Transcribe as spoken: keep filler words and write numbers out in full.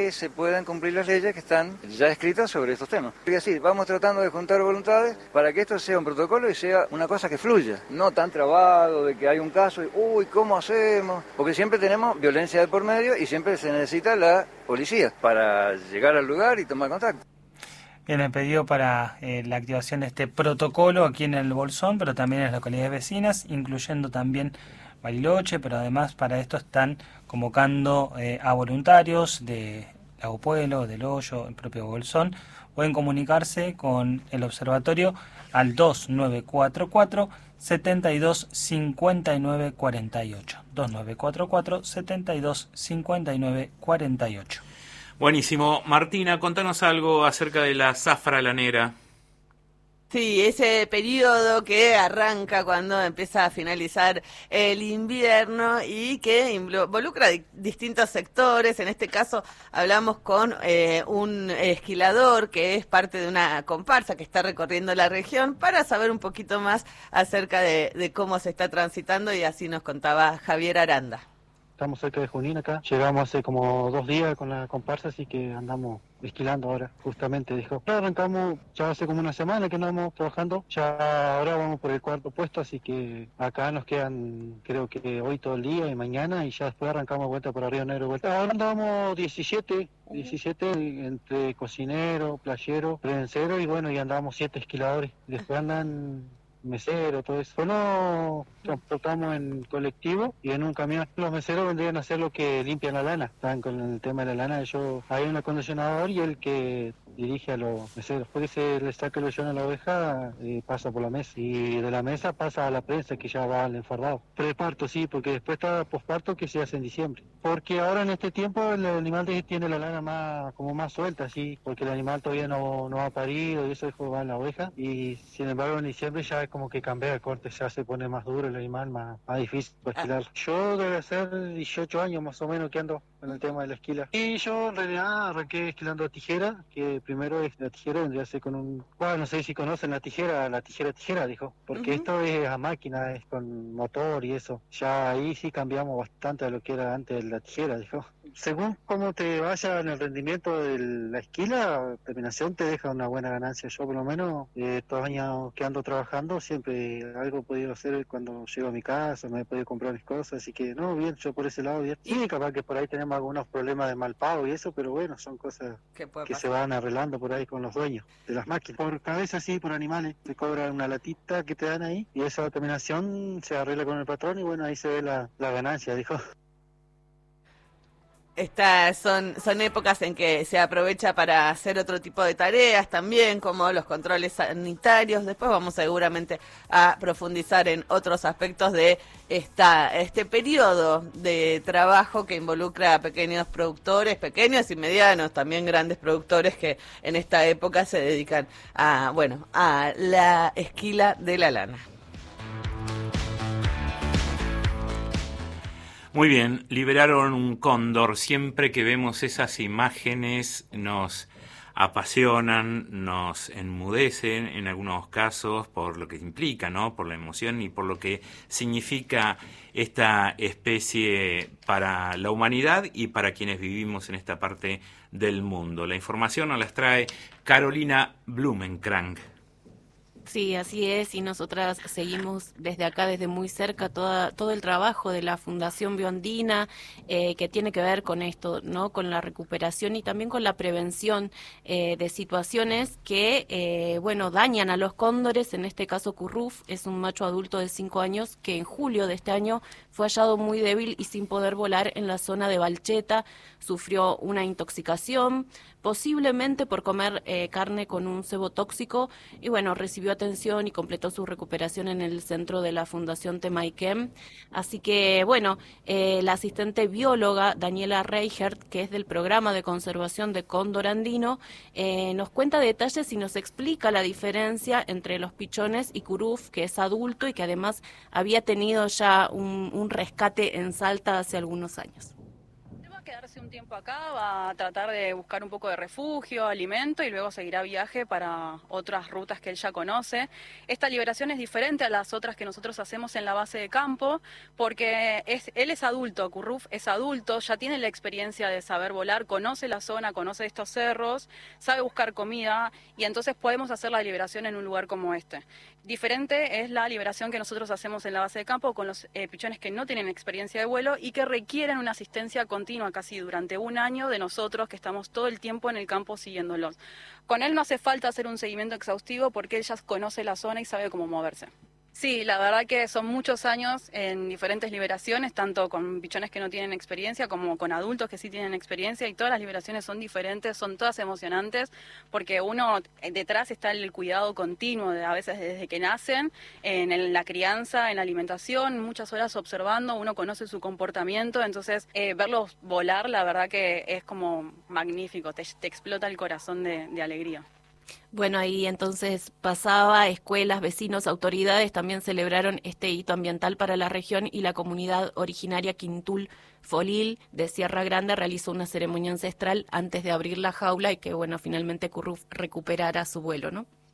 que se puedan cumplir las leyes que están ya escritas sobre estos temas. Y así, vamos tratando de juntar voluntades para que esto sea un protocolo y sea una cosa que fluya, no tan trabado de que hay un caso y, uy, ¿cómo hacemos? Porque siempre tenemos violencia de por medio y siempre se necesita la policía para llegar al lugar y tomar contacto. Bien, el pedido para eh, la activación de este protocolo aquí en el Bolsón, pero también en las localidades vecinas, incluyendo también Bariloche, pero además para esto están convocando eh, a voluntarios de Lago Pueblo, del Hoyo, el propio Bolsón. Pueden comunicarse con el observatorio al dos nueve cuatro cuatro, setenta y dos, cincuenta y nueve cuarenta y ocho. dos nueve cuatro cuatro, setenta y dos, cincuenta y nueve cuarenta y ocho. Buenísimo. Martina, contanos algo acerca de la zafra lanera. Sí, ese periodo que arranca cuando empieza a finalizar el invierno y que involucra di- distintos sectores. En este caso hablamos con eh, un esquilador que es parte de una comparsa que está recorriendo la región para saber un poquito más acerca de, de cómo se está transitando, y así nos contaba Javier Aranda. Estamos cerca de Junín acá, llegamos hace como dos días con la comparsa, así que andamos esquilando ahora, justamente dijo. Ya arrancamos, ya hace como una semana que andamos trabajando, ya ahora vamos por el cuarto puesto, así que acá nos quedan, creo que hoy todo el día y mañana, y ya después arrancamos vuelta por Río Negro, vuelta. Ahora andamos diecisiete, diecisiete entre cocinero, playero, prevencero, y bueno, y andamos siete esquiladores, después andan mesero, todo eso. Bueno, transportamos en colectivo y en un camión. Los meseros vendrían a ser los que limpian la lana. Están con el tema de la lana. Ellos, hay un acondicionador y el que dirige a los meseros. Porque se le saca el hoyón a la oveja, eh, pasa por la mesa. Y de la mesa pasa a la prensa, que ya va al enfardado. Preparto, sí, porque después está posparto, que se hace en diciembre. Porque ahora en este tiempo el animal tiene la lana más como más suelta, sí, porque el animal todavía no, no ha parido y eso va en la oveja. Y sin embargo en diciembre ya es como que cambia el corte, ya se pone más duro el animal, más, más difícil para esquilar. Ah. Yo debe ser dieciocho años más o menos que ando con el tema de la esquila. Y yo en realidad arranqué esquilando a tijera, que primero es la tijera vendría a ser con un... Bueno, no sé si conocen la tijera, la tijera tijera, dijo, porque uh-huh. Esto es a máquina, es con motor y eso. Ya ahí sí cambiamos bastante a lo que era antes la tijera, dijo. Según cómo te vaya en el rendimiento de la esquila, terminación te deja una buena ganancia. Yo por lo menos, eh, todos los años que ando trabajando, siempre algo he podido hacer cuando llego a mi casa, me he podido comprar mis cosas, así que no, bien, yo por ese lado bien. Sí, capaz que por ahí tenemos algunos problemas de mal pago y eso, pero bueno, son cosas que se van arreglando por ahí con los dueños de las máquinas. Por cabeza sí, por animales, te cobran una latita que te dan ahí y esa terminación se arregla con el patrón y bueno, ahí se ve la, la ganancia, dijo. Estas son, son épocas en que se aprovecha para hacer otro tipo de tareas también, como los controles sanitarios. Después vamos seguramente a profundizar en otros aspectos de esta, este periodo de trabajo que involucra a pequeños productores, pequeños y medianos, también grandes productores que en esta época se dedican a, bueno, a la esquila de la lana. Muy bien, liberaron un cóndor. Siempre que vemos esas imágenes nos apasionan, nos enmudecen en algunos casos por lo que implica, ¿no? Por la emoción y por lo que significa esta especie para la humanidad y para quienes vivimos en esta parte del mundo. La información nos la trae Carolina Blumenkrank. Sí, así es, y nosotras seguimos desde acá, desde muy cerca, toda, todo el trabajo de la Fundación Bioandina, eh, que tiene que ver con esto, ¿no? Con la recuperación y también con la prevención eh, de situaciones que, eh, bueno, dañan a los cóndores. En este caso, Curruf es un macho adulto de cinco años que en julio de este año fue hallado muy débil y sin poder volar en la zona de Balcheta. Sufrió una intoxicación, posiblemente por comer eh, carne con un cebo tóxico, y bueno, recibió atención y completó su recuperación en el centro de la Fundación Temaiken. Así que, bueno, eh, la asistente bióloga Daniela Reichert, que es del programa de conservación de cóndor andino, eh, nos cuenta detalles y nos explica la diferencia entre los pichones y Curruf, que es adulto y que además había tenido ya un, un rescate en Salta hace algunos años. quedarse un tiempo acá, va a tratar de buscar un poco de refugio, alimento y luego seguirá viaje para otras rutas que él ya conoce. Esta liberación es diferente a las otras que nosotros hacemos en la base de campo porque es, él es adulto, Curruf es adulto, ya tiene la experiencia de saber volar, conoce la zona, conoce estos cerros, sabe buscar comida y entonces podemos hacer la liberación en un lugar como este. Diferente es la liberación que nosotros hacemos en la base de campo con los eh, pichones que no tienen experiencia de vuelo y que requieren una asistencia continua casi durante un año de nosotros que estamos todo el tiempo en el campo siguiéndolos. Con él no hace falta hacer un seguimiento exhaustivo porque él ya conoce la zona y sabe cómo moverse. Sí, la verdad que son muchos años en diferentes liberaciones, tanto con pichones que no tienen experiencia como con adultos que sí tienen experiencia y todas las liberaciones son diferentes, son todas emocionantes porque uno detrás está el cuidado continuo, de, a veces desde que nacen, en, el, la crianza, en la alimentación, muchas horas observando, uno conoce su comportamiento, entonces eh, verlos volar la verdad que es como magnífico, te, te explota el corazón de, de alegría. Bueno, ahí entonces pasaba, escuelas, vecinos, autoridades también celebraron este hito ambiental para la región y la comunidad originaria Quintul Folil de Sierra Grande realizó una ceremonia ancestral antes de abrir la jaula y que, bueno, finalmente Curruf recuperara su vuelo, ¿no?